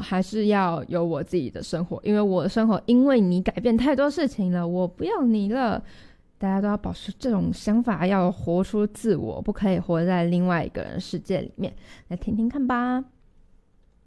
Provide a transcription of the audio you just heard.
还是要有我自己的生活，因为我的生活因为你改变太多事情了，我不要你了。大家都要保持这种想法，要活出自我，不可以活在另外一个人世界里面。来听听看吧。